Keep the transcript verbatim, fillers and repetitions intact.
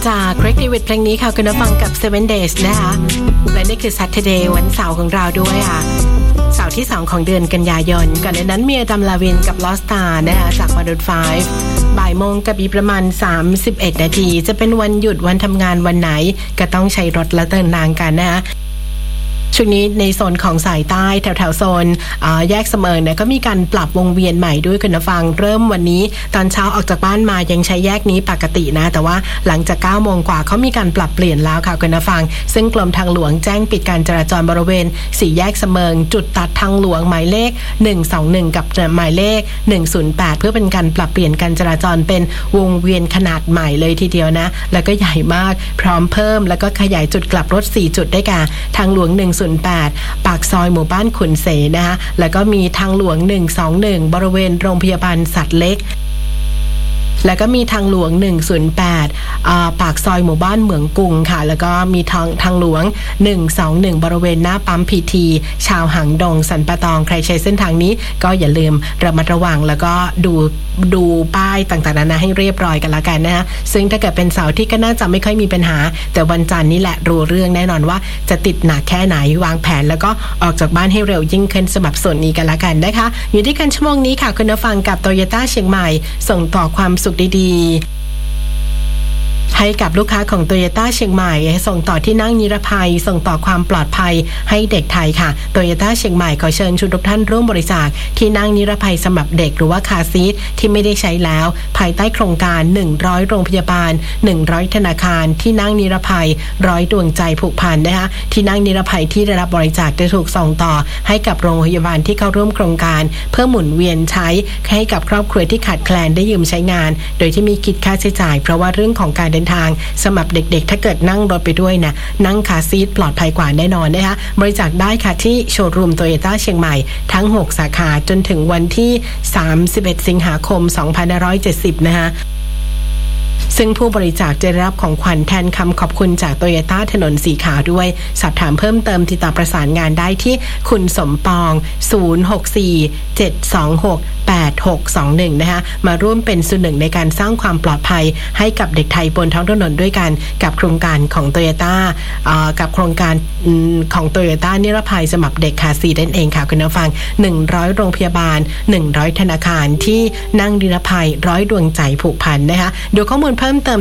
จาก Greg David เพลงนี้ค่ะคุณผู้ฟังกับ seven days นะคะและนี่คือ Saturday วันเสาร์ของเราด้วยอ่ะเสาร์ที่สองของเดือนกันยายนก่อนในนั้นมีอดัมลาวินกับ Lost Star นะคะจาก Maroon ไฟว์ บ่ายโมงกับอีกประมาณสามสิบเอ็ดนาทีจะเป็นวันหยุดวันทำงานวันไหนก็ต้องใช้รถและเดินทางกันนะคะช่วงนี้ในโซนของสายใต้แถวๆโซนแยกเสมิงเนี่ยก็มีการปรับวงเวียนใหม่ด้วยคุณผู้ฟังเริ่มวันนี้ตอนเช้าออกจากบ้านมายังใช้แยกนี้ปกตินะแต่ว่าหลังจากเก้าโมงกว่าเขามีการปรับเปลี่ยนแล้วค่ะคุณผู้ฟังซึ่งกรมทางหลวงแจ้งปิดการจราจรบริเวณสี่แยกเสมิงจุดตัดทางหลวงหมายเลขหนึ่งสองหนึ่งกับหมายเลขหนึ่งศูนย์แปดเพื่อเป็นการปรับเปลี่ยนการจราจรเป็นวงเวียนขนาดใหม่เลยทีเดียวนะแล้วก็ใหญ่มากพร้อมเพิ่มแล้วก็ขยายจุดกลับรถสี่จุดได้แก่ทางหลวงหนึ่งศูนย์แปดปากซอยหมู่บ้านขุนเสนะคะแล้วก็มีทางหลวงหนึ่งสองหนึ่งบริเวณโรงพยาบาลสัตว์เล็กแล้วก็มีทางหลวงหนึ่งศูนย์แปดอ่าปากซอยหมู่บ้านเหมืองกุงค่ะแล้วก็มีทางทางหลวงหนึ่งสองหนึ่งบริเวณหน้าปั๊มพีทีชาวหางดงสันปะตองใครใช้เส้นทางนี้ก็อย่าลืมระมัดระวังแล้วก็ดูดูป้ายต่างๆนานาให้เรียบร้อยกันละกันนะคะซึ่งถ้าเกิดเป็นเสาร์ที่ก็น่าจะไม่ค่อยมีปัญหาแต่วันจันทร์นี่แหละรู้เรื่องแน่นอนว่าจะติดหนักแค่ไหนวางแผนแล้วก็ออกจากบ้านให้เร็วยิ่งขึ้นสำหรับส่วนนี้กันละกันนะคะอยู่ที่กันชั่วโมงนี้ค่ะคุณผู้ฟังกับ Toyota เชียงใหม่ส่งต่อความสุขดีๆให้กับลูกค้าของ Toyota เชียงใหม่ส่งต่อที่นั่งนิรภัยส่งต่อความปลอดภัยให้เด็กไทยค่ะ Toyota เชียงใหม่ขอเชิญชวนทุกท่านร่วมบริจาคที่นั่งนิรภัยสำหรับเด็กหรือว่าคาร์ซีทที่ไม่ได้ใช้แล้วภายใต้โครงการหนึ่งร้อยโรงพยาบาลหนึ่งร้อยธนาคารที่นั่งนิรภัยร้อยดวงใจผูกพันนะคะที่นั่งนิรภัยที่ได้รับบริจาคจะถูกส่งต่อให้กับโรงพยาบาลที่เข้าร่วมโครงการเพื่อหมุนเวียนใช้ให้กับครอบครัวที่ขาดแคลนได้ยืมใช้งานโดยที่มีคิดค่าใช้จ่ายเพราะว่าเรื่องของการเดินทางสำหรับเด็กๆถ้าเกิดนั่งรถไปด้วยนะนั่งคาร์ซีทปลอดภัยกว่าแน่นอนนะคะบริจาคได้ค่ะที่โชว์รูม Toyota เชียงใหม่ทั้งหกสาขาจนถึงวันที่สามสิบเอ็ดสิงหาคมสองพันห้าร้อยเจ็ดสิบนะคะซึ่งผู้บริจาคจะได้รับของขวัญแทนคำขอบคุณจาก Toyota ถนนสีขาวด้วยสอบถามเพิ่มเติมติดต่อประสานงานได้ที่คุณสมปองศูนย์ หก สี่ เจ็ด สอง หก แปด หก สอง หนึ่งนะคะมาร่วมเป็นส่วนหนึ่งในการสร้างความปลอดภัยให้กับเด็กไทยบนท้องถนนด้วยกันกับโครงการของ Toyota อ่ากับโครงการของ Toyota นิรภัยสำหรับเด็กคาร์ซีทนั่นเองค่ะคุณผู้ฟังหนึ่งร้อยโรงพยาบาลหนึ่งร้อยธนาคารที่นั่งนิรภัยร้อยดวงใจผูกพันนะคะดูข้อมูลเพิ่มเติม